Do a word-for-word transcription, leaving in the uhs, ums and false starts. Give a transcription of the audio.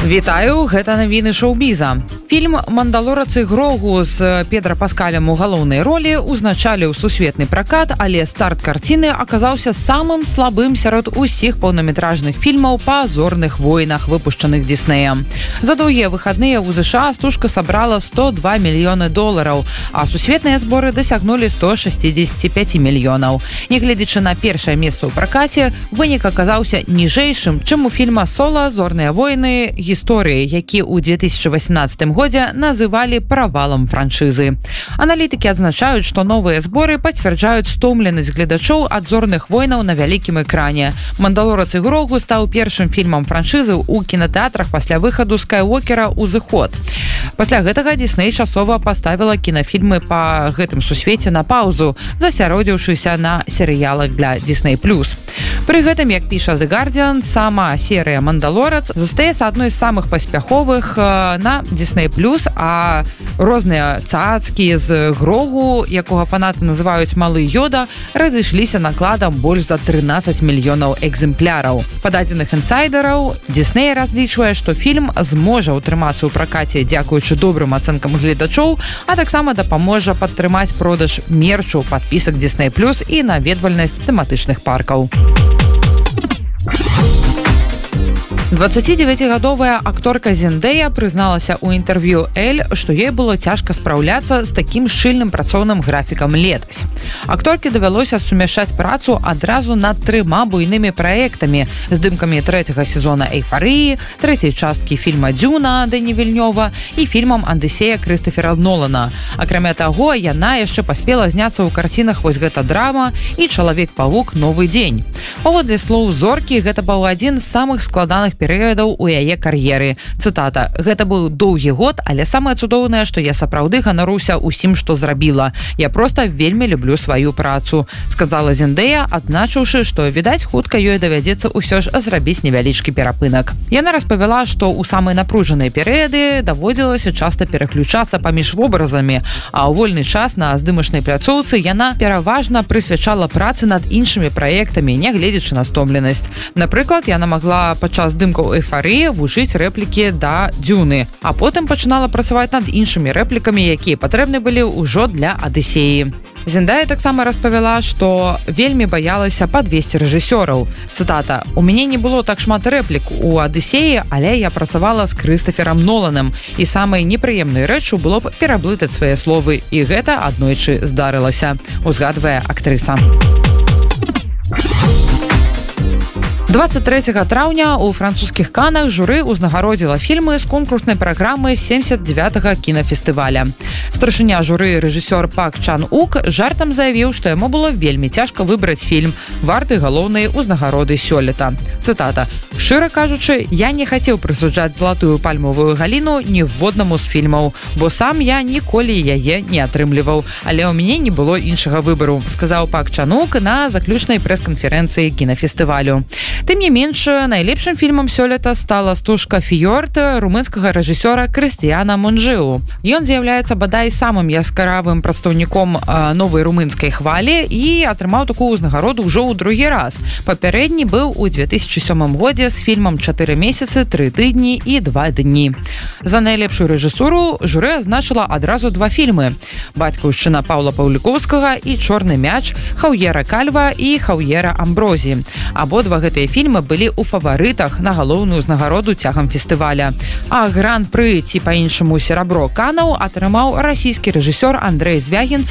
Вітаю, гэта навіны шоу-біза. Фільм «Мандалорацы Грогу» з Педро Паскалем у галоўнай ролі узначаліў сусветны пракат, але старт карціны аказаўся самым слабым сярод усіх паўнаметражных фільмаў па зорных войнах, выпушчаных Диснеем. За доўгія выхадныя ў ЗША стужка сабрала сто два мільёны долараў, а сусветныя зборы дасягнулі сто шэсцьдзесят пяць мільёнаў. Нягледзячы на першае месца ў пракаце, вынік аказаўся ніжэйшым, чым у фільма «Соло. Зорныя войны. Гісторыі», які ў две тысячы восемнадцатым годзе называлі правалам франшызы. Аналітыкі адзначаюць, што новыя зборы пацвярджаюць стомленасць гледачоў ад зорных войнаў на вялікім экране. «Мандалорацы Грогу» стаў першым фільмам франшызы ў кінатэатрах пасля выхаду «Скайуокера» ў зыход. Пасля гэтага Дисней часова паставіла кінафільмы па гэтым сусвеце на паўзу, засяродзіўшыся на серыялах для Disney плюс. Пры гэтым, як піша The Guardian, сама серыя «Мандалорац» застаецца адной з самых паспяховых на Disney плюс, а розныя цацкі з Грогу, якога фанаты называюць «Малы Йода», разышліся накладам больш за трынаццаць мільёнаў экземпляраў. Па дадзеных інсайдераў, Disney разлічвае, што фільм зможа ўтрымацца ў пракаце дзякуючы добрым ацэнкам гледачоў, а таксама дапаможа падтрымаць продаж мерчу, падпісак Disney плюс і наведвальнасць тэматычных паркаў. дваццацідзевяцігадовая акторка Зендэя прызналася ў інтэрв'ю «Эль», што ёй было цяжка спраўляцца з такім шчыльным працоўным графікам летась. Акторке давялося сумяшчаць працу адразу над трыма буйнымі праектамі: здымкамі трэцяга сезона «Эйфарыі», трэцяй часткі фільма «Дзюна» Дэні Вільнёва і фільмам «Адысея» Крыстафера Нолана. Акрамя таго, яна яшчэ паспела зняцца ў карцінах «Вось гэта драма» і «Чалавек-павук. Новы дзень». Паводле слоў зоркі, гэта быў адзін з самых складаных перыядаў у яе кар'еры. Цытата: «Гэта быў доўгі год, але самае цудоўнае, што я сапраўды ганаруся ўсім, што зрабіла. Я проста вельмі люблю сваю працу», сказала Зендэя, адзначыўшы, што, відаць, хутка ёй давядзецца ўсё ж зрабіць невялічкі перапынак. Яна распавяла, што ў самыя напружаныя перыяды даводзілася часта пераключацца паміж вобразамі, а ў вольны час на здымачнай пляцоўцы яна пераважна прысвячала працы над іншымі праектамі, нягледзячы на стомленасць. Напрыклад, яна магла падчас здымкаў «Эйфарыі» вучыць рэплікі да «Дзюны», а потым пачынала працаваць над іншымі рэплікамі, якія патрэбны былі ўжо для «Адысеі». Зендая таксама распавяла, што вельмі баялася падвесці рэжысёраў. Цытата: «У мяне не было так шмат рэплік у «Адысеі», але я працавала з Крыстаферам Ноланам, і самай непрыемнай рэччу было б пераблытаць свае словы, і гэта аднойчы здарылася», узгадвае актрыса. дваццаць трэцяга траўня ў французскіх Канах журы ўзнагародзіла фільмы з конкурснай праграмы сямдзесят дзевятага кінафестываля. Старшыня журы рэжысёр Пак Чан Ук жартам заявіў, што яму было вельмі цяжка выбраць фільм, варты галоўнай узнагароды сёлета. Цытата: «Шчыра кажучы, я не хацеў прысуджаць залатую пальмавую галіну ніводнаму з фільмаў, бо сам я ніколі яе не атрымліваў, але ў мяне не было іншага выбару», сказаў Пак Чан Ук на заключнай прэс-канферэнцыі кінафестывалю. Тым не менш, найлепшым фільмам сёлета стала стужка «Фіёрд» румынскага рэжысёра Крыстыяна Монжыу. Ён з'яўляецца бадай самым яскравым прадстаўніком новай румынскай хвалі і атрымаў такую ўзнагароду ўжо ў другі раз. Папярэдні быў у две тысячы сёмым годзе з фільмам «Чатыры месяцы, тры тыдні і два дні». За найлепшую рэжысуру журы азначыла адразу два фільмы: «Бацькаўшчына» Паўла Паўлікоўскага і «Чорны мяч» Хаўьера Кальва і Хаўьера Амброзі. Абодва гэтыя фільмы былі ў фаварытах на галоўную ўзнагароду цягам фестываля. А гран-пры, ці па-іншаму серабро Канаў, атрымаў расійскі рэжысёр Андрэй Звягінц